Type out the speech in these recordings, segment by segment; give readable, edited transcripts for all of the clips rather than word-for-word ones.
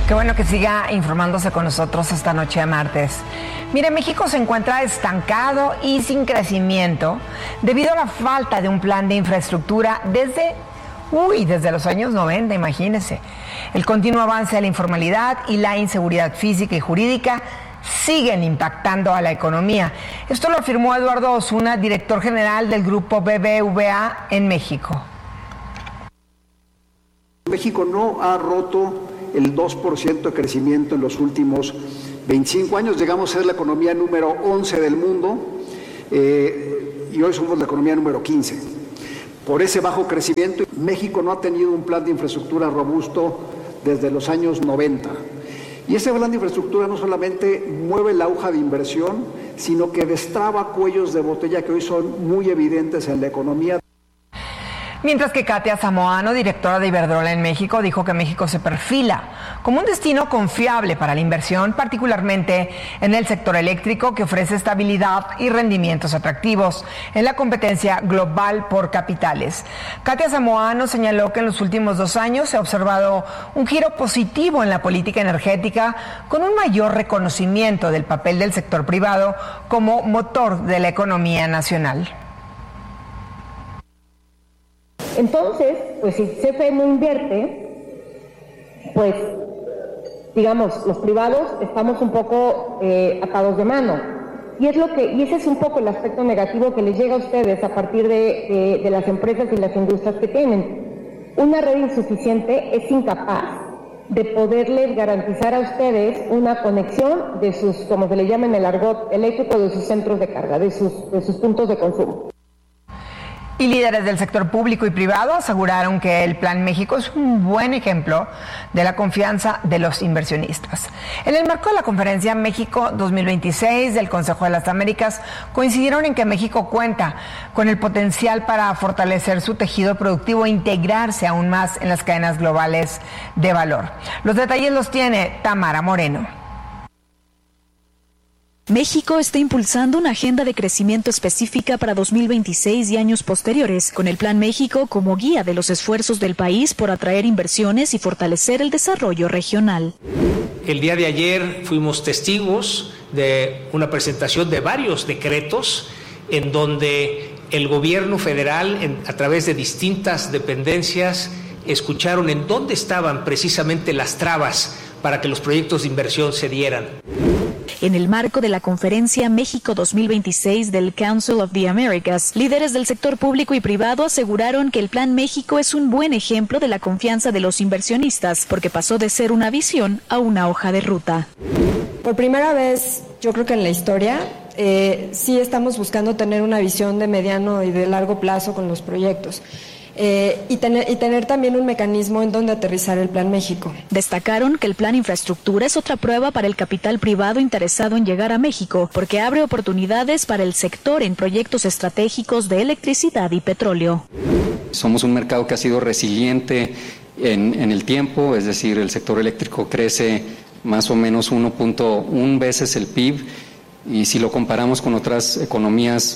Qué bueno que siga informándose con nosotros esta noche de martes. Mire, México se encuentra estancado y sin crecimiento debido a la falta de un plan de infraestructura desde los años 90, imagínense. El continuo avance de la informalidad y la inseguridad física y jurídica siguen impactando a la economía. Esto lo afirmó Eduardo Osuna, director general del grupo BBVA en México. México no ha roto el 2% de crecimiento en los últimos 25 años. Llegamos a ser la economía número 11 del mundo y hoy somos la economía número 15. Por ese bajo crecimiento, México no ha tenido un plan de infraestructura robusto desde los años 90. Y ese plan de infraestructura no solamente mueve la aguja de inversión, sino que destraba cuellos de botella que hoy son muy evidentes en la economía. Mientras que Katia Zamorano, directora de Iberdrola en México, dijo que México se perfila como un destino confiable para la inversión, particularmente en el sector eléctrico, que ofrece estabilidad y rendimientos atractivos en la competencia global por capitales. Katia Zamorano señaló que en los últimos 2 años se ha observado un giro positivo en la política energética, con un mayor reconocimiento del papel del sector privado como motor de la economía nacional. Entonces, pues si CFE no invierte, pues digamos, los privados estamos un poco atados de mano. Y ese es un poco el aspecto negativo que les llega a ustedes a partir de las empresas y las industrias que tienen. Una red insuficiente es incapaz de poderles garantizar a ustedes una conexión de sus, como se le llama en el argot eléctrico, de sus centros de carga, de sus puntos de consumo. Y líderes del sector público y privado aseguraron que el Plan México es un buen ejemplo de la confianza de los inversionistas. En el marco de la conferencia México 2026 del Consejo de las Américas, coincidieron en que México cuenta con el potencial para fortalecer su tejido productivo e integrarse aún más en las cadenas globales de valor. Los detalles los tiene Tamara Moreno. México está impulsando una agenda de crecimiento específica para 2026 y años posteriores, con el Plan México como guía de los esfuerzos del país por atraer inversiones y fortalecer el desarrollo regional. El día de ayer fuimos testigos de una presentación de varios decretos en donde el gobierno federal, a través de distintas dependencias, escucharon en dónde estaban precisamente las trabas para que los proyectos de inversión se dieran. En el marco de la conferencia México 2026 del Council of the Americas, líderes del sector público y privado aseguraron que el Plan México es un buen ejemplo de la confianza de los inversionistas, porque pasó de ser una visión a una hoja de ruta. Por primera vez, yo creo que en la historia, sí estamos buscando tener una visión de mediano y de largo plazo con los proyectos. Y tener también un mecanismo en donde aterrizar el Plan México. Destacaron que el Plan Infraestructura es otra prueba para el capital privado interesado en llegar a México, porque abre oportunidades para el sector en proyectos estratégicos de electricidad y petróleo. Somos un mercado que ha sido resiliente en el tiempo, es decir, el sector eléctrico crece más o menos 1.1 veces el PIB. Y si lo comparamos con otras economías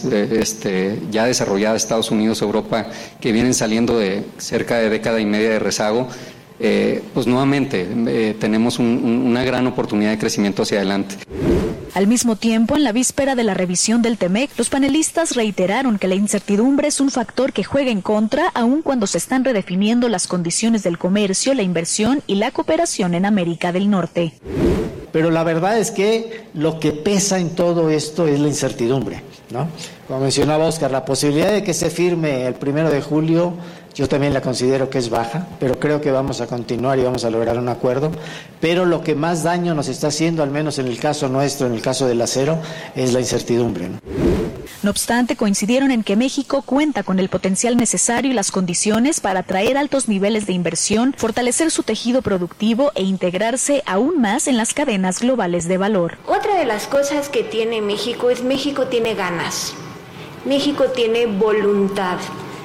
ya desarrolladas, Estados Unidos, Europa, que vienen saliendo de cerca de década y media de rezago, pues nuevamente tenemos una gran oportunidad de crecimiento hacia adelante. Al mismo tiempo, en la víspera de la revisión del TEMEC, los panelistas reiteraron que la incertidumbre es un factor que juega en contra, aun cuando se están redefiniendo las condiciones del comercio, la inversión y la cooperación en América del Norte. Pero la verdad es que lo que pesa en todo esto es la incertidumbre, ¿no? Como mencionaba Oscar, la posibilidad de que se firme el 1 de julio, yo también la considero que es baja, pero creo que vamos a continuar y vamos a lograr un acuerdo. Pero lo que más daño nos está haciendo, al menos en el caso nuestro, en el caso del acero, es la incertidumbre, ¿no? No obstante, coincidieron en que México cuenta con el potencial necesario y las condiciones para atraer altos niveles de inversión, fortalecer su tejido productivo e integrarse aún más en las cadenas globales de valor. Otra de las cosas que tiene México es México tiene ganas, México tiene voluntad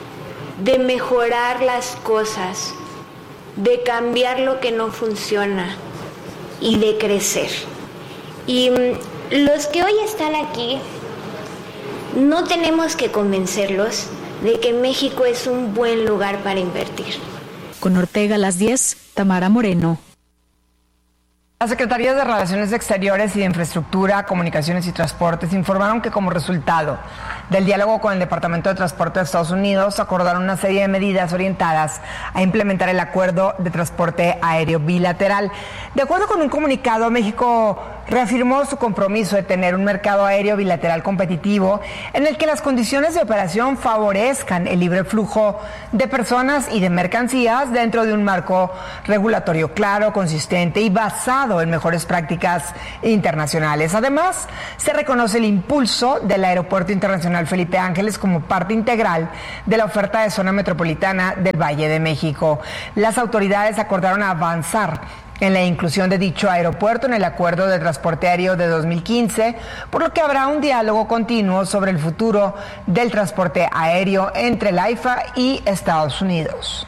de mejorar las cosas, de cambiar lo que no funciona y de crecer. Y los que hoy están aquí, no tenemos que convencerlos de que México es un buen lugar para invertir. Con Ortega a las 10, Tamara Moreno. Las Secretarías de Relaciones Exteriores y de Infraestructura, Comunicaciones y Transportes informaron que como resultado del diálogo con el Departamento de Transporte de Estados Unidos acordaron una serie de medidas orientadas a implementar el acuerdo de transporte aéreo bilateral. De acuerdo con un comunicado, México reafirmó su compromiso de tener un mercado aéreo bilateral competitivo en el que las condiciones de operación favorezcan el libre flujo de personas y de mercancías dentro de un marco regulatorio claro, consistente y basado en mejores prácticas internacionales. Además, se reconoce el impulso del Aeropuerto Internacional Felipe Ángeles como parte integral de la oferta de zona metropolitana del Valle de México. Las autoridades acordaron avanzar en la inclusión de dicho aeropuerto en el Acuerdo de Transporte Aéreo de 2015, por lo que habrá un diálogo continuo sobre el futuro del transporte aéreo entre la AIFA y Estados Unidos.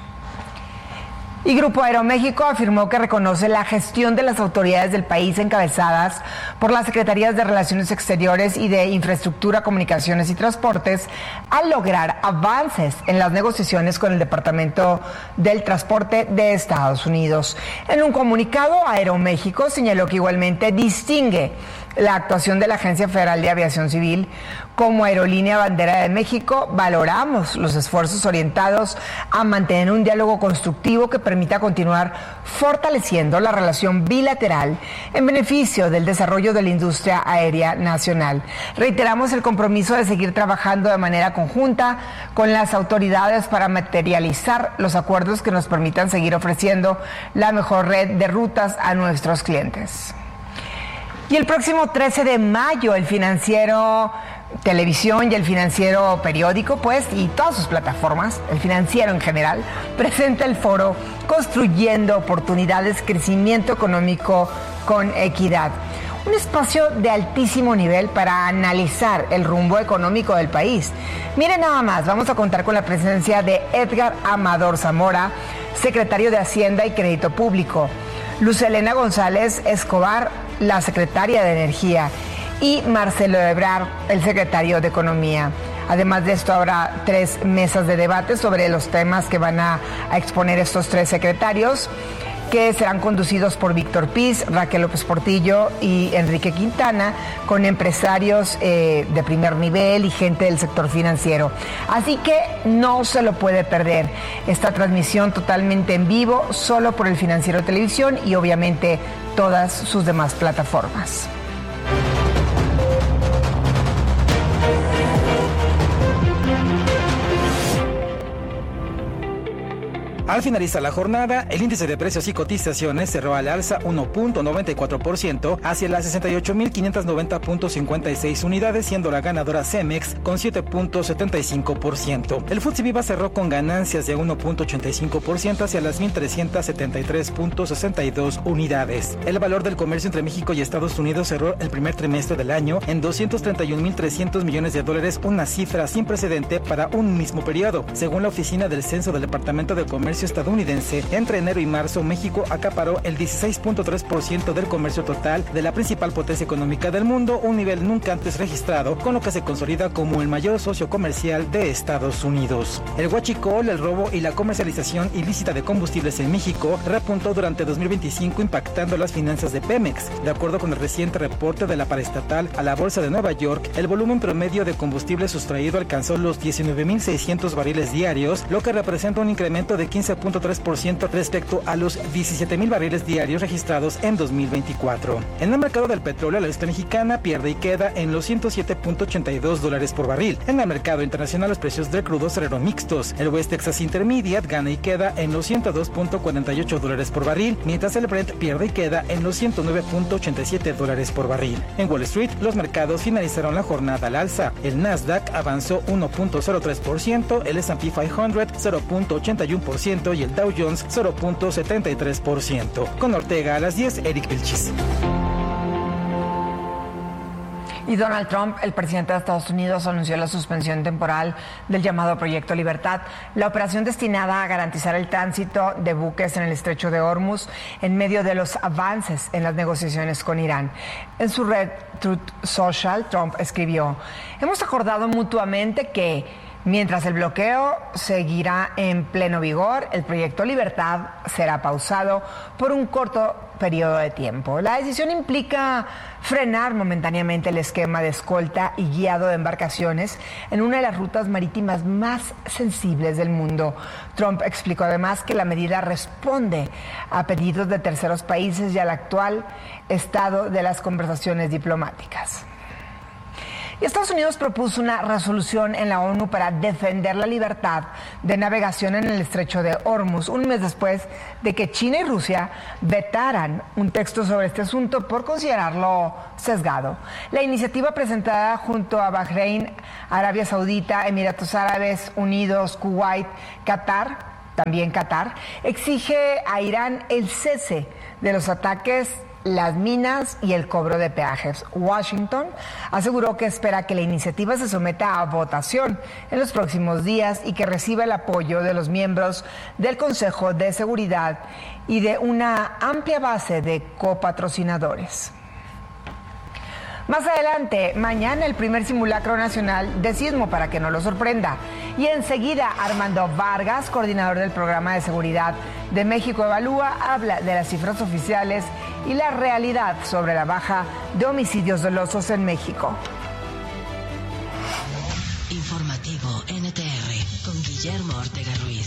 Y Grupo Aeroméxico afirmó que reconoce la gestión de las autoridades del país encabezadas por las Secretarías de Relaciones Exteriores y de Infraestructura, Comunicaciones y Transportes al lograr avances en las negociaciones con el Departamento del Transporte de Estados Unidos. En un comunicado, Aeroméxico señaló que igualmente distingue la actuación de la Agencia Federal de Aviación Civil. Como Aerolínea Bandera de México, valoramos los esfuerzos orientados a mantener un diálogo constructivo que permita continuar fortaleciendo la relación bilateral en beneficio del desarrollo de la industria aérea nacional. Reiteramos el compromiso de seguir trabajando de manera conjunta con las autoridades para materializar los acuerdos que nos permitan seguir ofreciendo la mejor red de rutas a nuestros clientes. Y el próximo 13 de mayo, el Financiero Televisión y el Financiero Periódico, y todas sus plataformas, el Financiero en general, presenta el foro Construyendo Oportunidades, Crecimiento Económico con Equidad. Un espacio de altísimo nivel para analizar el rumbo económico del país. Miren nada más, vamos a contar con la presencia de Edgar Amador Zamora, secretario de Hacienda y Crédito Público, Luz Helena González Escobar, la secretaria de Energía, y Marcelo Ebrard, el secretario de Economía. Además de esto, habrá 3 mesas de debate sobre los temas que van a exponer estos 3 secretarios, que serán conducidos por Víctor Piz, Raquel López Portillo y Enrique Quintana, con empresarios de primer nivel y gente del sector financiero. Así que no se lo puede perder. Esta transmisión totalmente en vivo, solo por el Financiero Televisión y obviamente todas sus demás plataformas. Al finalizar la jornada, el índice de precios y cotizaciones cerró al alza 1.94% hacia las 68.590.56 unidades, siendo la ganadora Cemex con 7.75%. El FTSE Viva cerró con ganancias de 1.85% hacia las 1.373.62 unidades. El valor del comercio entre México y Estados Unidos cerró el primer trimestre del año en $231.300 millones, una cifra sin precedente para un mismo periodo. Según la Oficina del Censo del Departamento de Comercio estadounidense, entre enero y marzo, México acaparó el 16.3% del comercio total de la principal potencia económica del mundo, un nivel nunca antes registrado, con lo que se consolida como el mayor socio comercial de Estados Unidos. El huachicol, el robo y la comercialización ilícita de combustibles en México repuntó durante 2025, impactando las finanzas de Pemex. De acuerdo con el reciente reporte de la paraestatal a la Bolsa de Nueva York, el volumen promedio de combustible sustraído alcanzó los 19.600 barriles diarios, lo que representa un incremento de 15.3% respecto a los 17,000 barriles diarios registrados en 2024. En el mercado del petróleo, la lista mexicana pierde y queda en los $107.82 por barril. En el mercado internacional, los precios del crudo cerraron mixtos. El West Texas Intermediate gana y queda en los $102.48 por barril, mientras el Brent pierde y queda en los $109.87 por barril. En Wall Street, los mercados finalizaron la jornada al alza. El Nasdaq avanzó 1.03%, el S&P 500 0.81% y el Dow Jones 0.73%. Con Ortega a las 10, Eric Vilchis. Y Donald Trump, el presidente de Estados Unidos, anunció la suspensión temporal del llamado Proyecto Libertad, la operación destinada a garantizar el tránsito de buques en el estrecho de Hormuz en medio de los avances en las negociaciones con Irán. En su red Truth Social, Trump escribió: hemos acordado mutuamente que Mientras el bloqueo seguirá en pleno vigor, el proyecto Libertad será pausado por un corto periodo de tiempo. La decisión implica frenar momentáneamente el esquema de escolta y guiado de embarcaciones en una de las rutas marítimas más sensibles del mundo. Trump explicó además que la medida responde a pedidos de terceros países y al actual estado de las conversaciones diplomáticas. Y Estados Unidos propuso una resolución en la ONU para defender la libertad de navegación en el estrecho de Hormuz, un mes después de que China y Rusia vetaran un texto sobre este asunto por considerarlo sesgado. La iniciativa presentada junto a Bahrein, Arabia Saudita, Emiratos Árabes Unidos, Kuwait, también Qatar, exige a Irán el cese de los ataques, las minas y el cobro de peajes. Washington aseguró que espera que la iniciativa se someta a votación en los próximos días y que reciba el apoyo de los miembros del Consejo de Seguridad y de una amplia base de copatrocinadores. Más adelante, mañana, el primer simulacro nacional de sismo, para que no lo sorprenda. Y enseguida, Armando Vargas, coordinador del Programa de Seguridad de México Evalúa, habla de las cifras oficiales y la realidad sobre la baja de homicidios dolosos en México. Informativo NTR con Guillermo Ortega Ruiz.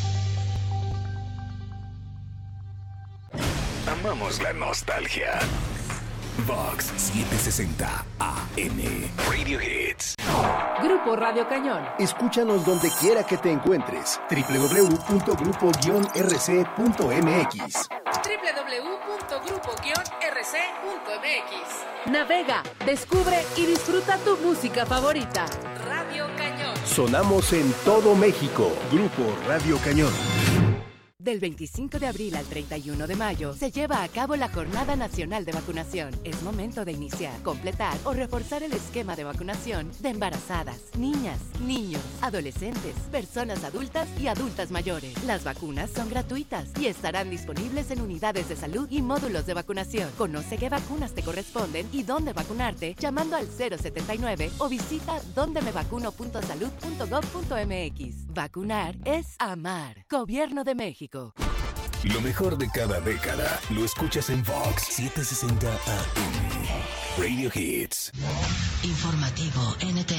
Amamos la nostalgia. Vox 760 AM Radio Hits. Grupo Radio Cañón. Escúchanos donde quiera que te encuentres. www.grupo-rc.mx. www.grupo-rc.mx. Navega, descubre y disfruta tu música favorita. Radio Cañón. Sonamos en todo México. Grupo Radio Cañón. Del 25 de abril al 31 de mayo se lleva a cabo la Jornada Nacional de Vacunación. Es momento de iniciar, completar o reforzar el esquema de vacunación de embarazadas, niñas, niños, adolescentes, personas adultas y adultas mayores. Las vacunas son gratuitas y estarán disponibles en unidades de salud y módulos de vacunación. Conoce qué vacunas te corresponden y dónde vacunarte llamando al 079 o visita dondemevacuno.salud.gov.mx. Vacunar es amar. Gobierno de México. Lo mejor de cada década lo escuchas en Vox 760 AM Radio Hits. Informativo NTR